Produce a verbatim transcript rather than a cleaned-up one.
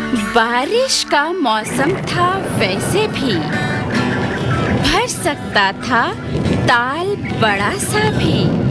बारिश का मौसम था वैसे भी भर सकता था ताल बड़ा सा भी।